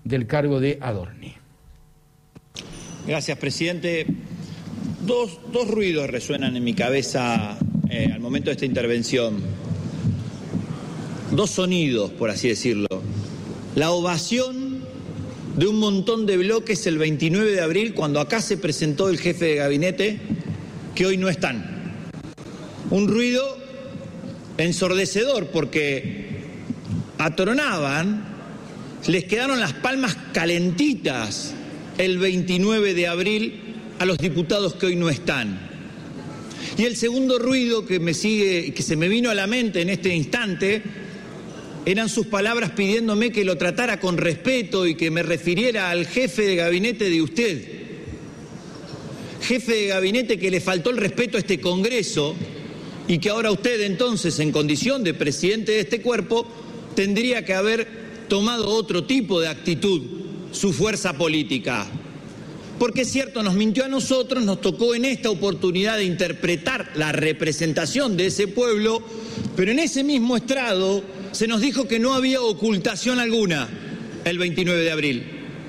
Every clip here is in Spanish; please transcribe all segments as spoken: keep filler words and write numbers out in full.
del cargo de Adorni. Gracias, presidente. Dos, dos ruidos resuenan en mi cabeza eh, al momento de esta intervención. Dos sonidos, por así decirlo. La ovación de un montón de bloques el veintinueve de abril, cuando acá se presentó el jefe de gabinete, que hoy no están. Un ruido ensordecedor, porque atronaban, les quedaron las palmas calentitas el veintinueve de abril a los diputados que hoy no están. Y el segundo ruido que me sigue, que se me vino a la mente en este instante, eran sus palabras pidiéndome que lo tratara con respeto y que me refiriera al jefe de gabinete de usted. Jefe de gabinete que le faltó el respeto a este Congreso y que ahora usted entonces, en condición de presidente de este cuerpo, tendría que haber tomado otro tipo de actitud, su fuerza política. Porque es cierto, nos mintió a nosotros, nos tocó en esta oportunidad de interpretar la representación de ese pueblo, pero en ese mismo estrado se nos dijo que no había ocultación alguna el veintinueve de abril.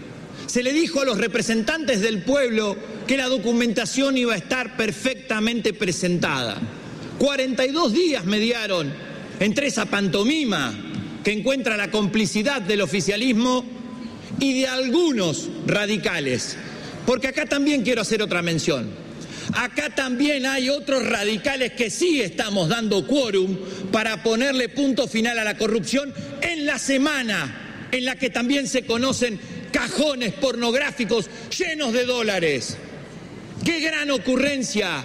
Se le dijo a los representantes del pueblo que la documentación iba a estar perfectamente presentada. cuarenta y dos días mediaron entre esa pantomima que encuentra la complicidad del oficialismo y de algunos radicales. Porque acá también quiero hacer otra mención. Acá también hay otros radicales que sí estamos dando quórum para ponerle punto final a la corrupción en la semana en la que también se conocen cajones pornográficos llenos de dólares. ¡Qué gran ocurrencia!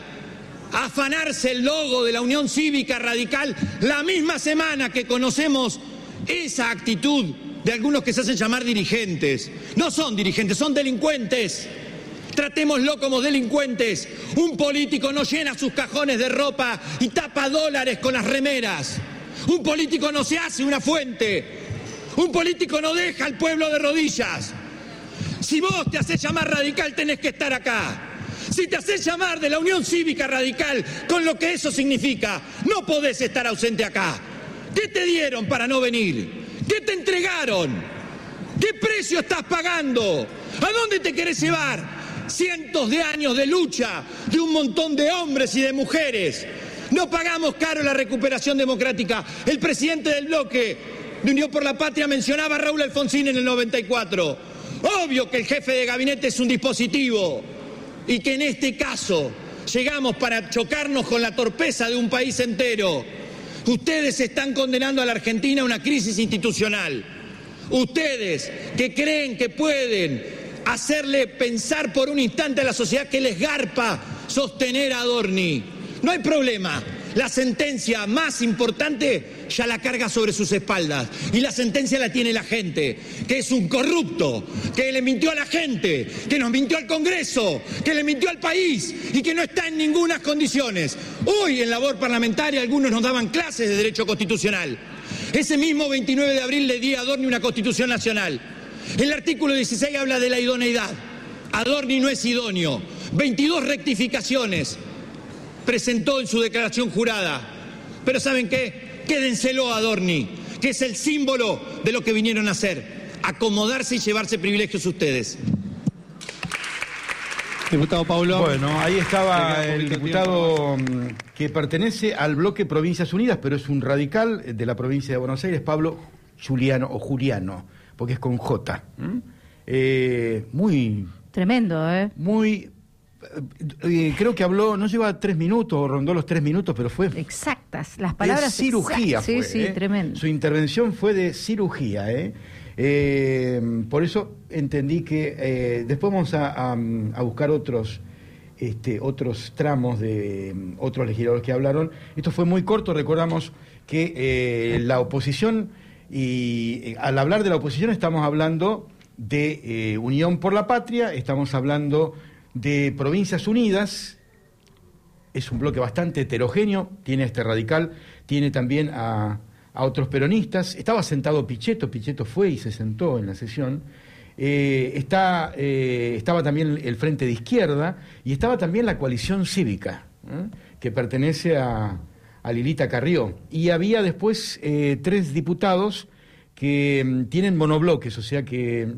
Afanarse el logo de la Unión Cívica Radical la misma semana que conocemos esa actitud de algunos que se hacen llamar dirigentes. No son dirigentes, son delincuentes. Tratémoslo como delincuentes. Un político no llena sus cajones de ropa y tapa dólares con las remeras. Un político no se hace una fuente. Un político no deja al pueblo de rodillas. Si vos te haces llamar radical, tenés que estar acá. Si te haces llamar de la Unión Cívica Radical, con lo que eso significa, no podés estar ausente acá. ¿Qué te dieron para no venir? ¿Qué te entregaron? ¿Qué precio estás pagando? ¿A dónde te querés llevar? Cientos de años de lucha de un montón de hombres y de mujeres. No pagamos caro la recuperación democrática. El presidente del bloque de Unión por la Patria mencionaba a Raúl Alfonsín en el noventa y cuatro. Obvio que el jefe de gabinete es un dispositivo y que en este caso llegamos para chocarnos con la torpeza de un país entero. Ustedes están condenando a la Argentina a una crisis institucional. Ustedes que creen que pueden hacerle pensar por un instante a la sociedad que les garpa sostener a Adorni. No hay problema. La sentencia más importante ya la carga sobre sus espaldas. Y la sentencia la tiene la gente, que es un corrupto, que le mintió a la gente, que nos mintió al Congreso, que le mintió al país y que no está en ninguna condiciones. Hoy en labor parlamentaria algunos nos daban clases de derecho constitucional. Ese mismo veintinueve de abril le di a Adorni una constitución nacional. El artículo dieciséis habla de la idoneidad. Adorni no es idóneo. veintidós rectificaciones presentó en su declaración jurada. Pero ¿saben qué? Quédenselo a Adorni, que es el símbolo de lo que vinieron a hacer, acomodarse y llevarse privilegios ustedes. Diputado Pablo. Bueno, ahí estaba el diputado que pertenece al bloque Provincias Unidas, pero es un radical de la provincia de Buenos Aires, Pablo Juliano, o Juliano, porque es con J. ¿Mm? Eh, muy... Tremendo, ¿eh? Muy... Eh, creo que habló, no lleva tres minutos, rondó los tres minutos, pero fue... Exactas, las palabras... De cirugía exactas. fue, Sí, sí, ¿eh? tremendo. Su intervención fue de cirugía, ¿eh? Eh, por eso entendí que... Eh, después vamos a, a, a buscar otros... Este, otros tramos de um, otros legisladores que hablaron. Esto fue muy corto, recordamos que eh, la oposición... Y eh, al hablar de la oposición estamos hablando de eh, Unión por la Patria, estamos hablando de Provincias Unidas, es un bloque bastante heterogéneo, tiene este radical, tiene también a, a otros peronistas, estaba sentado Pichetto, Pichetto fue y se sentó en la sesión, eh, está, eh, estaba también el Frente de Izquierda y estaba también la Coalición Cívica, ¿eh? que pertenece a... a Lilita Carrió, y había después eh, tres diputados que mm, tienen monobloques, o sea que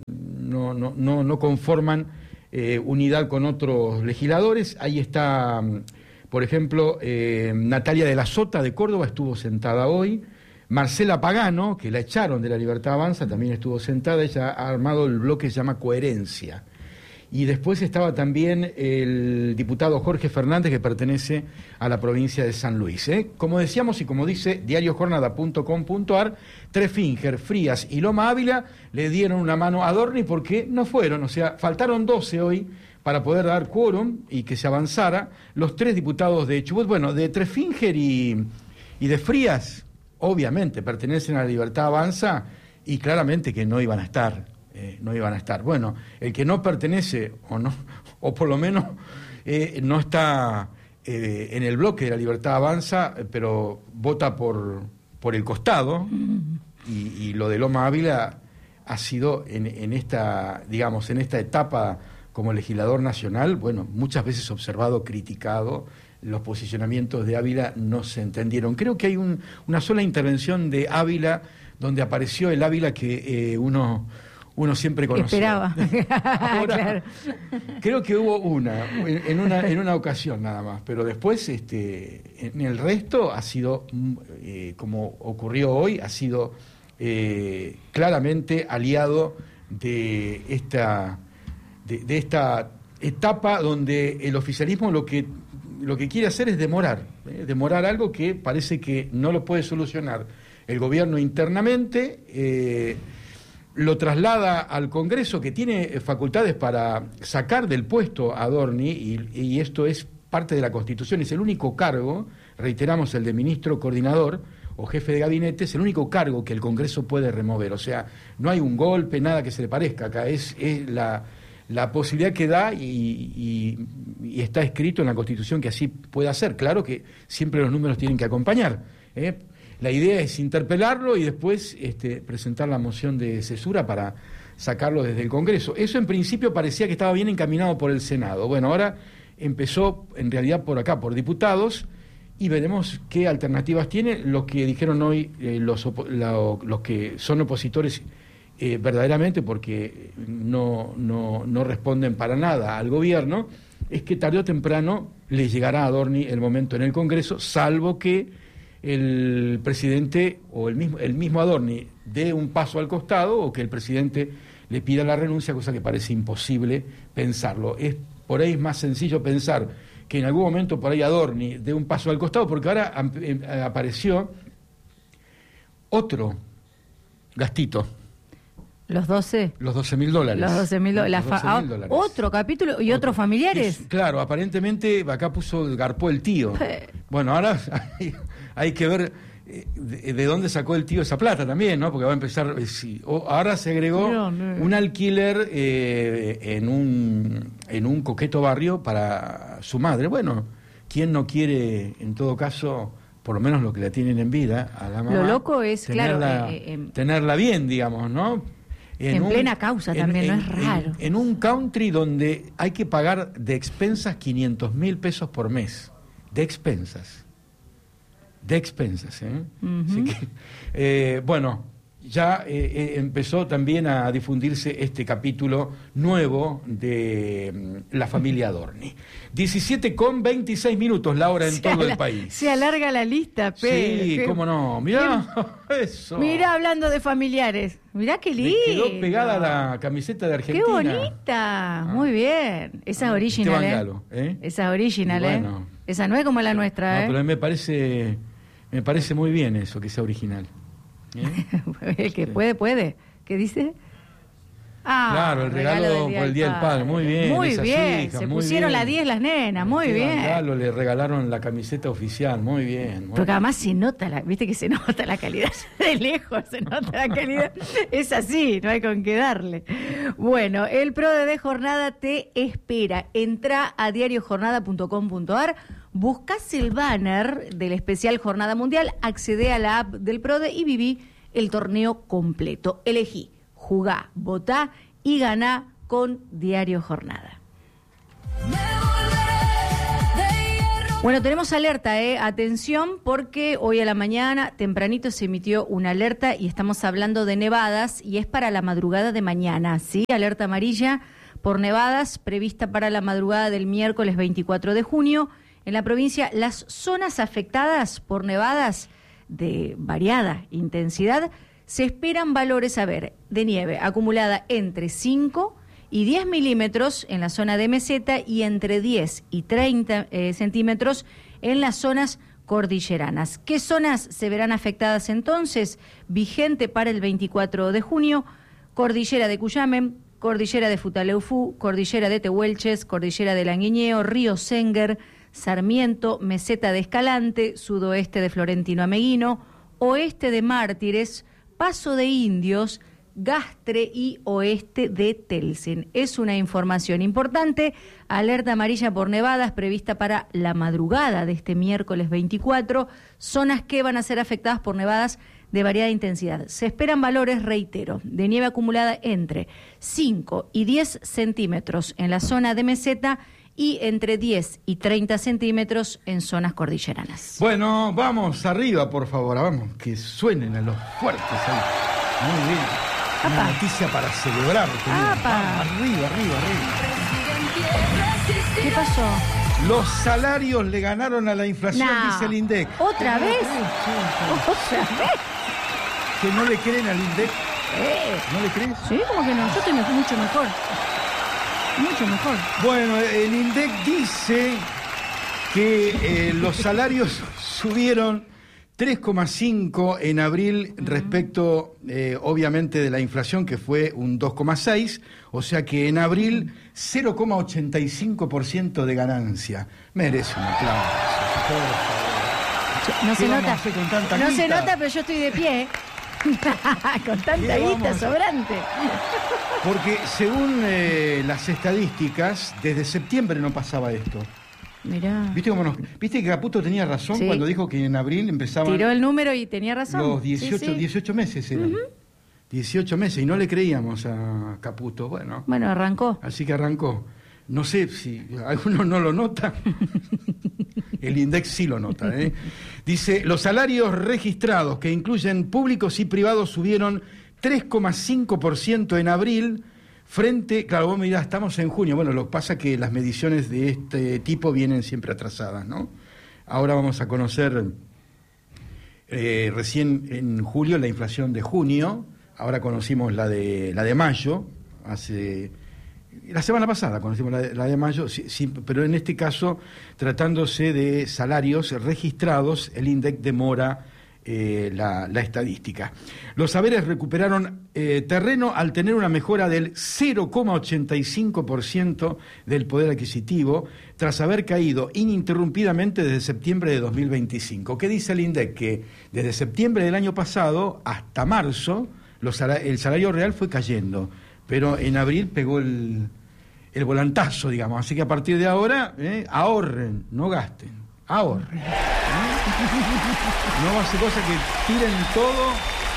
no, no, no, no conforman eh, unidad con otros legisladores. Ahí está, por ejemplo, eh, Natalia de la Sota de Córdoba estuvo sentada hoy. Marcela Pagano, que la echaron de la Libertad Avanza, también estuvo sentada. Ella ha armado el bloque que se llama Coherencia. Y después estaba también el diputado Jorge Fernández, que pertenece a la provincia de San Luis. ¿eh? Como decíamos y como dice diario jornada punto com punto ar, Trefínger, Frías y Loma Ávila le dieron una mano a Adorni porque no fueron, o sea, faltaron doce hoy para poder dar quórum y que se avanzara. Los tres diputados de Chubut, bueno, de Trefínger y, y de Frías, obviamente pertenecen a la Libertad Avanza y claramente que no iban a estar. Eh, no iban a estar. Bueno, el que no pertenece, o no, o por lo menos eh, no está eh, en el bloque de la Libertad Avanza, eh, pero vota por, por el costado, y, y lo de Loma Ávila ha sido en, en esta, digamos, en esta etapa como legislador nacional, bueno, muchas veces observado, criticado. Los posicionamientos de Ávila no se entendieron. Creo que hay un, una sola intervención de Ávila donde apareció el Ávila que eh, uno... uno siempre conoció. Esperaba. Ahora, claro. Creo que hubo una en, una, en una ocasión nada más, pero después este, en el resto ha sido, eh, como ocurrió hoy, ha sido eh, claramente aliado de esta, de, de esta etapa donde el oficialismo lo que, lo que quiere hacer es demorar, eh, demorar algo que parece que no lo puede solucionar el gobierno internamente. eh, Lo traslada al Congreso, que tiene facultades para sacar del puesto a Adorni, y, y esto es parte de la Constitución, es el único cargo, reiteramos, el de ministro coordinador o jefe de gabinete, es el único cargo que el Congreso puede remover. O sea, no hay un golpe, nada que se le parezca acá, es, es la, la posibilidad que da y, y, y está escrito en la Constitución que así pueda ser. Claro que siempre los números tienen que acompañar, ¿eh? La idea es interpelarlo y después este, presentar la moción de cesura para sacarlo desde el Congreso. Eso en principio parecía que estaba bien encaminado por el Senado. Bueno, ahora empezó en realidad por acá, por diputados, y veremos qué alternativas tiene. Los que dijeron hoy, eh, los, la, los que son opositores eh, verdaderamente, porque no, no, no responden para nada al gobierno, es que tarde o temprano le llegará a Adorni el momento en el Congreso, salvo que el presidente o el mismo, el mismo Adorni dé un paso al costado o que el presidente le pida la renuncia, cosa que parece imposible pensarlo. Es por ahí es más sencillo pensar que en algún momento por ahí Adorni dé un paso al costado, porque ahora apareció otro gastito. ¿Los doce? Los doce mil dólares. Los doce mil dólares. Otro capítulo y otros familiares. Es, claro, aparentemente acá puso, garpó el tío. Bueno, ahora hay, hay que ver eh, de, de dónde sacó el tío esa plata también, ¿no? Porque va a empezar... Eh, sí, o, ahora se agregó no, no. un alquiler eh, en, un, en un coqueto barrio para su madre. Bueno, ¿quién no quiere, en todo caso... por lo menos lo que la tienen en vida, a la mamá? Lo loco es, tenerla, claro... Eh, eh, tenerla bien, digamos, ¿no? En, en un, plena causa en, también, en, no es raro. En, en un country donde hay que pagar de expensas quinientos mil pesos por mes. De expensas. De expensas, ¿eh? Uh-huh. Así que, eh, bueno, ya eh, eh, empezó también a difundirse este capítulo nuevo de um, la familia Adorni. diecisiete con veintiséis minutos la hora en se todo ala- el país. Se alarga la lista, Pedro. Sí, qué, cómo no. Mirá, eso. Mirá, hablando de familiares. Mirá qué lindo. Me quedó pegada la camiseta de Argentina. Qué bonita. Ah. Muy bien. Esa es original, ¿eh? Galo, ¿eh? Esa es original, bueno, ¿eh? Esa no es como la nuestra, no, ¿eh? Pero me parece, me parece muy bien eso, que sea original. ¿Eh? El que puede, puede. ¿Qué dice? Ah, claro, el regalo, regalo por el Día del Padre. Muy bien. Muy bien. Hijas, se muy pusieron bien. la diez las nenas. Muy bien. Regalo, le regalaron la camiseta oficial. Muy bien. Muy Porque bien. además se nota, la, viste que se nota la calidad. De lejos se nota la calidad. Es así, no hay con qué darle. Bueno, el PRODE de Jornada te espera. Entra a diario jornada punto com punto ar. Buscás el banner del especial Jornada Mundial, accedé a la app del PRODE y viví el torneo completo. Elegí, jugá, votá y ganá con Diario Jornada. Bueno, tenemos alerta, ¿eh? Atención, porque hoy a la mañana, tempranito, se emitió una alerta y estamos hablando de nevadas y es para la madrugada de mañana, ¿sí? Alerta amarilla por nevadas prevista para la madrugada del miércoles veinticuatro de junio. En la provincia, las zonas afectadas por nevadas de variada intensidad, se esperan valores, a ver, de nieve acumulada entre cinco y diez milímetros en la zona de meseta y entre diez y treinta eh, centímetros en las zonas cordilleranas. ¿Qué zonas se verán afectadas entonces? Vigente para el veinticuatro de junio, cordillera de Cuyamen, cordillera de Futaleufú, cordillera de Tehuelches, cordillera de Languiñeo, río Senguer, Sarmiento, meseta de Escalante, sudoeste de Florentino Ameguino, oeste de Mártires, Paso de Indios, Gastre y oeste de Telsen. Es una información importante. Alerta amarilla por nevadas prevista para la madrugada de este miércoles veinticuatro. Zonas que van a ser afectadas por nevadas de variada intensidad. Se esperan valores, reitero, de nieve acumulada entre cinco y diez centímetros en la zona de meseta y entre diez y treinta centímetros en zonas cordilleranas. Bueno, vamos arriba, por favor, vamos, que suenen a los fuertes ahí. Muy bien. Una Apa. noticia para celebrar. Apa. Vamos, arriba, arriba, arriba. ¿Qué pasó? Los salarios le ganaron a la inflación, No. dice el INDEC. ¿Otra vez? Sí, sí, ¿Otra vez? sí. ¿Que no le creen al INDEC? Eh. ¿No le crees? Sí, como que no, yo estoy me- mucho mejor. Mucho mejor. Bueno, el INDEC dice que eh, los salarios subieron tres coma cinco en abril respecto, eh, obviamente, de la inflación, que fue un dos coma seis, o sea que en abril cero coma ochenta y cinco por ciento de ganancia. Merece un aplauso, por favor. No ¿Qué se vamos nota. a hacer con tanta No se guita? nota, pero yo estoy de pie. Con tanta ¿Qué vamos a guita hacer? sobrante. Porque según eh, las estadísticas, desde septiembre no pasaba esto. Mirá. ¿Viste cómo nos, ¿Viste que Caputo tenía razón Sí. cuando dijo que en abril empezaban Tiró el número y tenía razón. los dieciocho, Sí, sí. dieciocho meses eran? dieciocho meses y no le creíamos a Caputo. Bueno, Bueno, arrancó. así que arrancó. No sé si alguno no lo nota. El INDEC sí lo nota, ¿eh? Dice, los salarios registrados, que incluyen públicos y privados, subieron tres coma cinco por ciento en abril, frente, claro, vos me dirás, estamos en junio. Bueno, lo que pasa es que las mediciones de este tipo vienen siempre atrasadas, ¿no? Ahora vamos a conocer eh, recién en julio la inflación de junio, ahora conocimos la de, la de mayo, hace... La semana pasada conocimos la de, la de mayo, sí, sí, pero en este caso, tratándose de salarios registrados, el INDEC demora eh, la, la estadística. Los saberes recuperaron eh, terreno al tener una mejora del cero coma ochenta y cinco por ciento del poder adquisitivo, tras haber caído ininterrumpidamente desde septiembre de dos mil veinticinco. ¿Qué dice el INDEC? Que desde septiembre del año pasado hasta marzo, los, el salario real fue cayendo, pero en abril pegó el, el volantazo, digamos. Así que a partir de ahora, eh, ahorren, no gasten, ahorren. ¿eh? No va a ser cosa que tiren todo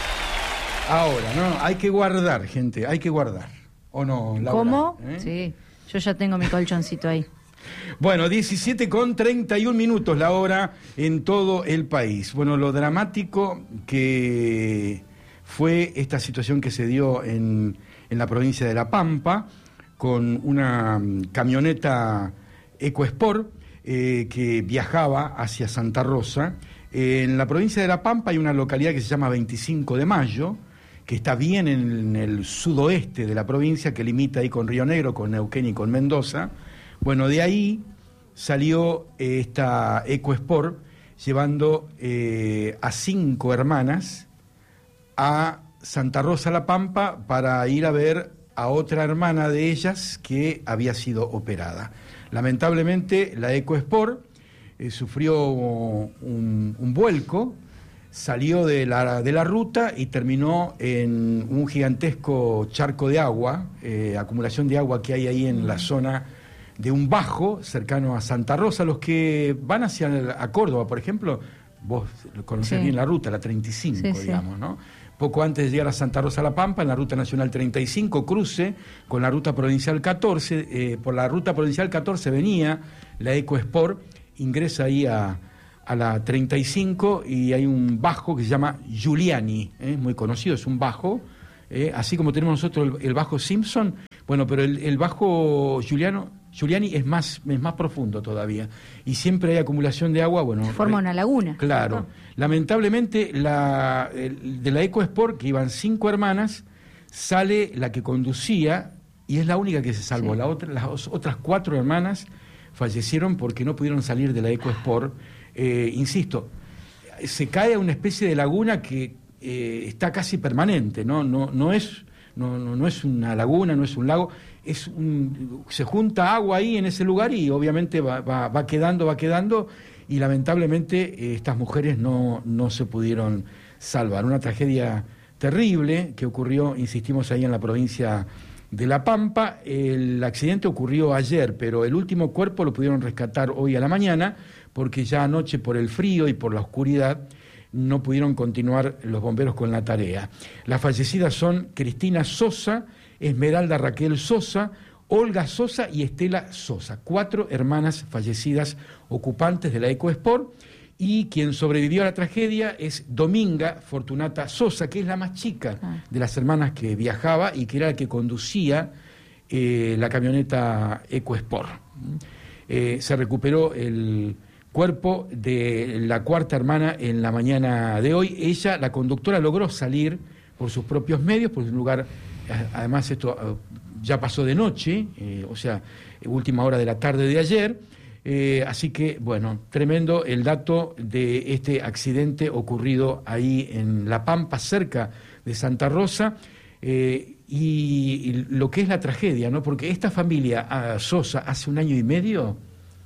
ahora, no, hay que guardar, gente, hay que guardar. ¿O no, Laura? ¿Cómo? ¿Eh? Sí, yo ya tengo mi colchoncito ahí. Bueno, diecisiete con treinta y un minutos la hora en todo el país. Bueno, lo dramático que fue esta situación que se dio en... en la provincia de La Pampa, con una camioneta EcoSport eh, que viajaba hacia Santa Rosa. Eh, en la provincia de La Pampa hay una localidad que se llama veinticinco de mayo, que está bien en el sudoeste de la provincia, que limita ahí con Río Negro, con Neuquén y con Mendoza. Bueno, de ahí salió eh, esta EcoSport llevando eh, a cinco hermanas a Santa Rosa La Pampa para ir a ver a otra hermana de ellas que había sido operada. Lamentablemente la EcoSport eh, sufrió un, un vuelco, salió de la, de la ruta y terminó en un gigantesco charco de agua, eh, acumulación de agua que hay ahí en la zona de un bajo cercano a Santa Rosa. Los que van hacia el, a Córdoba, por ejemplo, vos conocés Sí. bien la ruta, la treinta y cinco, Sí, sí. digamos, ¿no? Poco antes de llegar a Santa Rosa La Pampa, en la Ruta Nacional treinta y cinco, cruce con la Ruta Provincial catorce. Eh, por la Ruta Provincial catorce venía la EcoSport ingresa ahí a, a la treinta y cinco y hay un bajo que se llama Giuliani, ¿eh? Muy conocido, es un bajo, ¿eh? Así como tenemos nosotros el, el bajo Simpson, bueno, pero el, el bajo Giuliano, Giuliani es más, es más profundo todavía, y siempre hay acumulación de agua, bueno... Se forma una laguna. Claro. ¿Cierto? Lamentablemente, la, el, de la EcoSport, que iban cinco hermanas, sale la que conducía, y es la única que se salvó. Sí. La otra, las otras cuatro hermanas fallecieron porque no pudieron salir de la EcoSport. Eh, insisto, se cae a una especie de laguna que eh, está casi permanente, ¿no? No, no es... No, no, no es una laguna, no es un lago, es un, se junta agua ahí en ese lugar y obviamente va, va, va quedando, va quedando, y lamentablemente eh, estas mujeres no, no se pudieron salvar. Una tragedia terrible que ocurrió, insistimos, ahí en la provincia de La Pampa. El accidente ocurrió ayer, pero el último cuerpo lo pudieron rescatar hoy a la mañana, porque ya anoche, por el frío y por la oscuridad, no pudieron continuar los bomberos con la tarea. Las fallecidas son Cristina Sosa, Esmeralda Raquel Sosa, Olga Sosa y Estela Sosa, cuatro hermanas fallecidas ocupantes de la EcoSport, y quien sobrevivió a la tragedia es Dominga Fortunata Sosa, que es la más chica de las hermanas que viajaba y que era la que conducía eh, la camioneta EcoSport. Eh, se recuperó el cuerpo de la cuarta hermana en la mañana de hoy. Ella, la conductora, logró salir por sus propios medios, por un lugar, además esto ya pasó de noche, eh, o sea, última hora de la tarde de ayer, eh, así que, bueno, tremendo el dato de este accidente ocurrido ahí en La Pampa, cerca de Santa Rosa, eh, y, y lo que es la tragedia, ¿no? Porque esta familia, Sosa, hace un año y medio,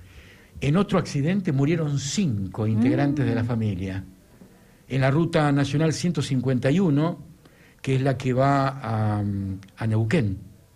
en otro accidente murieron cinco integrantes mm. de la familia. En la ruta nacional ciento cincuenta y uno, que es la que va a, a Neuquén.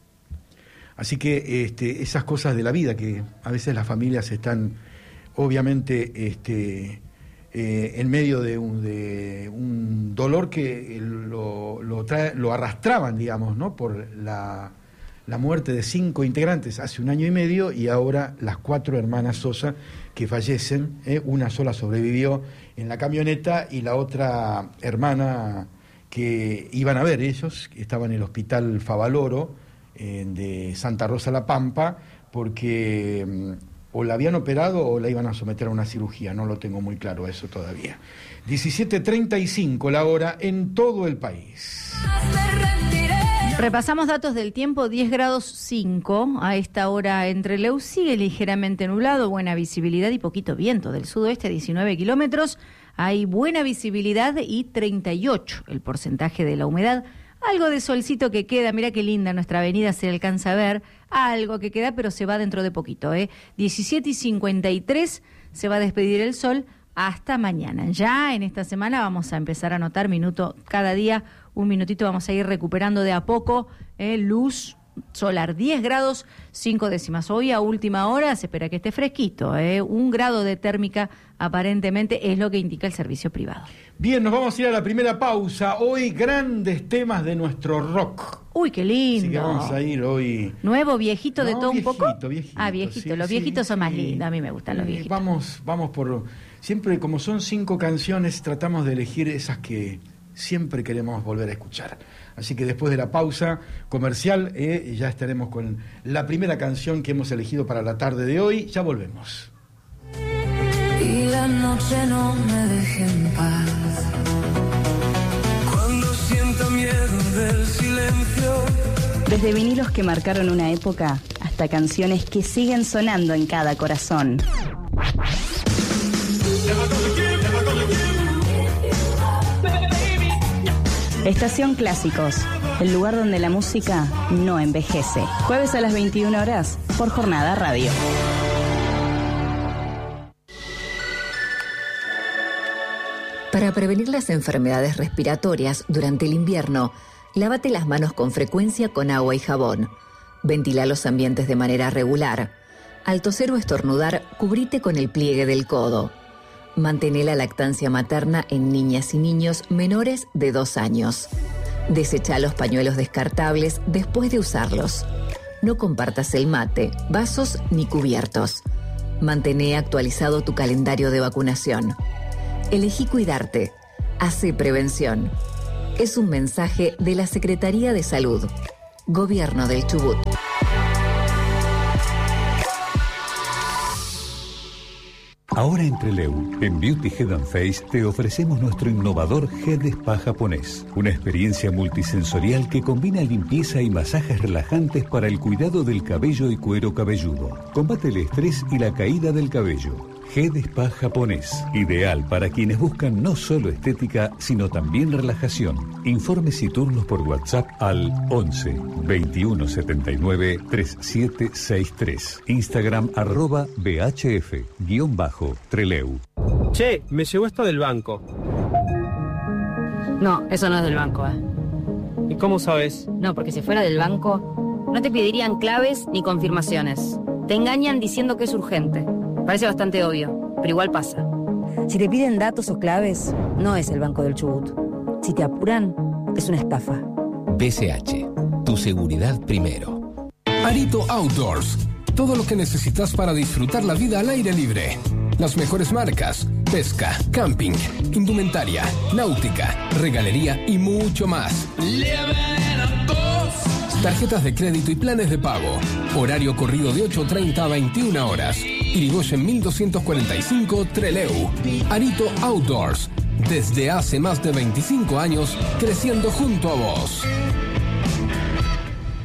Así que este, esas cosas de la vida, que a veces las familias están, obviamente, este, eh, en medio de un, de un dolor que lo, lo, trae, lo arrastraban, digamos, ¿no? Por la... la muerte de cinco integrantes hace un año y medio, y ahora las cuatro hermanas Sosa que fallecen, ¿eh? Una sola sobrevivió en la camioneta y la otra hermana que iban a ver ellos, que estaban en el hospital Favaloro eh, de Santa Rosa La Pampa, porque mm, o la habían operado o la iban a someter a una cirugía, no lo tengo muy claro eso todavía. diecisiete treinta y cinco la hora en todo el país. Repasamos datos del tiempo, diez grados cinco a esta hora en Trelew, sigue ligeramente nublado, buena visibilidad y poquito viento del sudoeste, diecinueve kilómetros, hay buena visibilidad y treinta y ocho el porcentaje de la humedad, algo de solcito que queda, mira qué linda nuestra avenida, se alcanza a ver, algo que queda pero se va dentro de poquito, ¿eh? diecisiete y cincuenta y tres se va a despedir el sol. Hasta mañana. Ya en esta semana vamos a empezar a notar minuto, cada día un minutito, vamos a ir recuperando de a poco eh, luz solar. diez grados, cinco décimas. Hoy a última hora se espera que esté fresquito. Eh, un grado de térmica aparentemente es lo que indica el servicio privado. Bien, nos vamos a ir a la primera pausa. Hoy grandes temas de nuestro rock. Uy, qué lindo. Así que vamos a ir hoy... ¿Nuevo, viejito, de no, todo viejito, un poco? Viejito, ah, viejito. Sí, los sí, viejitos son sí. más lindos. A mí me gustan los viejitos. Vamos, vamos por... Siempre, como son cinco canciones, tratamos de elegir esas que siempre queremos volver a escuchar. Así que después de la pausa comercial, eh, ya estaremos con la primera canción que hemos elegido para la tarde de hoy. Ya volvemos. Y la noche no me deje en paz. Cuando sienta miedo del silencio. Desde vinilos que marcaron una época hasta canciones que siguen sonando en cada corazón. Estación Clásicos, el lugar donde la música no envejece. Jueves a las veintiuna horas por Jornada Radio. Para prevenir las enfermedades respiratorias durante el invierno, lávate las manos con frecuencia con agua y jabón. Ventila los ambientes de manera regular. Al toser o estornudar, cubrite con el pliegue del codo. Mantén la lactancia materna en niñas y niños menores de dos años. Desecha los pañuelos descartables después de usarlos. No compartas el mate, vasos ni cubiertos. Mantené actualizado tu calendario de vacunación. Elegí cuidarte. Hacé prevención. Es un mensaje de la Secretaría de Salud. Gobierno del Chubut. Ahora en Trelew, en Beauty Head and Face, te ofrecemos nuestro innovador Head Spa japonés. Una experiencia multisensorial que combina limpieza y masajes relajantes para el cuidado del cabello y cuero cabelludo. Combate el estrés y la caída del cabello. Head Spa japonés, ideal para quienes buscan no solo estética, sino también relajación. Informes y turnos por WhatsApp al once, veintiuno setenta y nueve, treinta y siete sesenta y tres. Instagram arroba bhf, guión bajo, Trelew. Che, me llegó esto del banco. No, eso no es del banco, ¿eh? ¿Y cómo sabes? No, porque si fuera del banco, no te pedirían claves ni confirmaciones. Te engañan diciendo que es urgente. Parece bastante obvio, pero igual pasa. Si te piden datos o claves, no es el Banco del Chubut. Si te apuran, es una estafa. B C H, tu seguridad primero. Arito Outdoors, todo lo que necesitas para disfrutar la vida al aire libre. Las mejores marcas, pesca, camping, indumentaria, náutica, regalería y mucho más. Tarjetas de crédito y planes de pago. Horario corrido de ocho treinta a veintiuna horas. Irigoyen mil doscientos cuarenta y cinco, Trelew. Arito Outdoors. Desde hace más de veinticinco años, creciendo junto a vos.